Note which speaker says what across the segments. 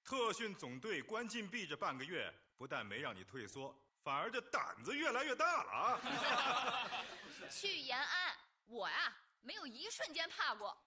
Speaker 1: 特训总队关禁闭这半个月，不但没让你退缩，反而这胆子越来越大了啊！
Speaker 2: 去延安，我呀没有一瞬间怕过。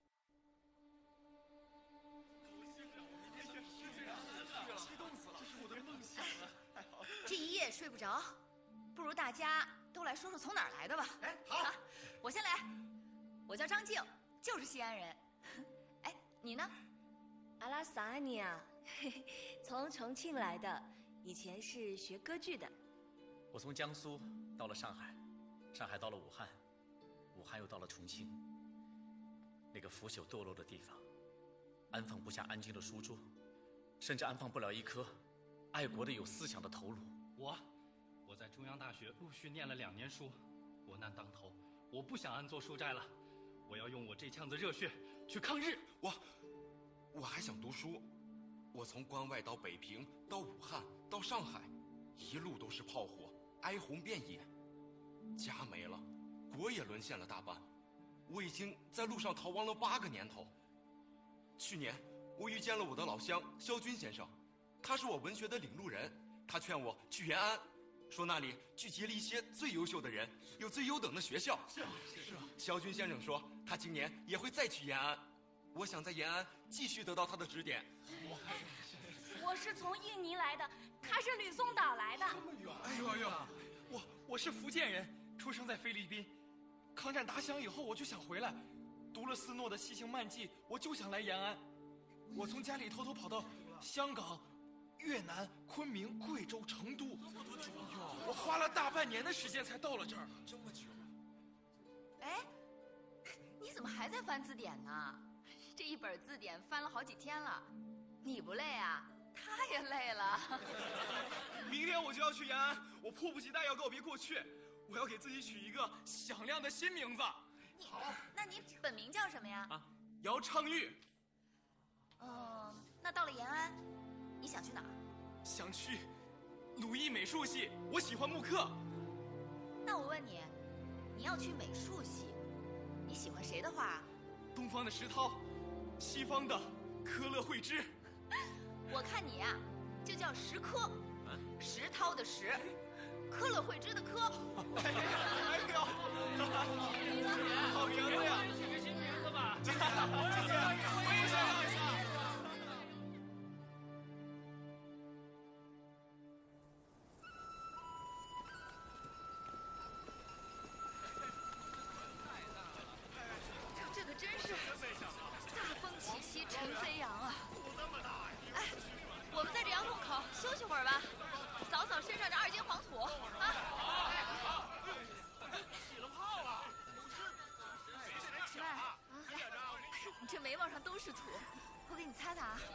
Speaker 3: 激动死了，这是我的梦想啊！
Speaker 2: 这一夜睡不着，不如大家都来说说从哪儿来的吧。
Speaker 3: 哎，好，
Speaker 2: 我先来。我叫张静，就是西安人。哎，你呢？
Speaker 4: 阿拉萨安尼啊，从重庆来的，以前是学歌剧的。
Speaker 5: 我从江苏到了上海，上海到了武汉，武汉又到了重庆。那个腐朽堕落的地方，安放不下安静的书桌，甚至安放不了一颗爱国的有思想的头颅。
Speaker 3: 我在中央大学陆续念了2年书，国难当头，我不想安坐书斋了，我要用我这腔子热血去抗日。
Speaker 6: 我还想读书，我从关外到北平，到武汉，到上海，一路都是炮火，哀鸿遍野，家没了，国也沦陷了大半，我已经在路上逃亡了8个年头。去年我遇见了我的老乡萧军先生，他是我文学的领路人，他劝我去延安，说那里聚集了一些最优秀的人，有最优等的学校。是啊。萧军先生说他今年也会再去延安，我想在延安继续得到他的指点。
Speaker 4: 我是从印尼来的，他是吕宋岛来的。
Speaker 3: 这么远？哎呦，我是福建人，出生在菲律宾。抗战打响以后，我就想回来，读了斯诺的《西行漫记》，我就想来延安。我从家里偷偷跑到香港、越南、昆明、贵州、成都，我花了大半年的时间才到了这儿。这么久？
Speaker 2: 哎，你怎么还在翻字典呢？这一本字典翻了好几天了，你不累啊？他也累了。
Speaker 3: 明天我就要去延安，我迫不及待要告别过去，我要给自己取一个响亮的新名字。
Speaker 2: 好，那你本名叫什么呀？
Speaker 3: 姚昌玉。
Speaker 2: 那到了延安，你想去哪儿？
Speaker 3: 想去鲁艺美术系，我喜欢木刻。
Speaker 2: 那我问你，你要去美术系，你喜欢谁的画？
Speaker 3: 东方的石涛，西方的科勒惠芝。
Speaker 2: 我看你呀，就叫石科，石涛的石，科勒惠芝的科。
Speaker 3: 哎呦，好名字呀！取个新名字吧。谢谢，我也想要一下。
Speaker 2: 这可真是大风起兮尘飞扬啊！哎，我们在这窑洞口休息会儿吧，扫扫身上这2斤黄土啊！
Speaker 7: 起了泡了，
Speaker 2: 起来啊！你这眉毛上都是土，我给你擦擦啊。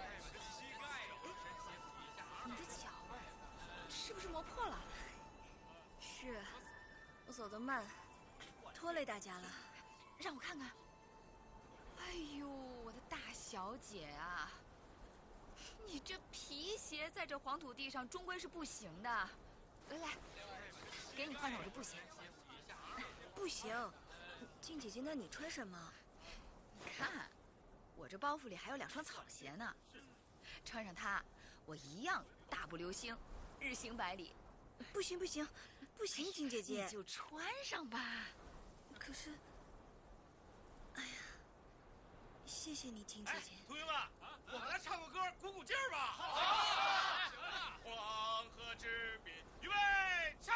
Speaker 2: 你的脚是不是磨破了？
Speaker 4: 是，我走得慢，拖累大家了。
Speaker 2: 让我看看。哎呦，我的大小姐啊，你这皮鞋在这黄土地上终归是不行的。来，给你换上我这布鞋。
Speaker 4: 不行，静姐姐，那你穿什么？
Speaker 2: 你看，我这包袱里还有2双草鞋呢，穿上它，我一样大步流星，日行百里。
Speaker 4: 不行，静姐姐，
Speaker 2: 你就穿上吧。
Speaker 4: 可是，哎呀，谢谢你，静姐姐。
Speaker 7: 同学们，我们来唱个歌，鼓鼓劲儿吧。好。